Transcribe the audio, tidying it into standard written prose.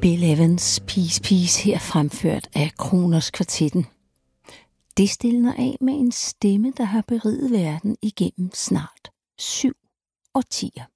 Bill Evans' Peace Peace her fremført af Kronos Kvartetten. Det stiller af med en stemme, der har beriget verden igennem snart 7 årtier.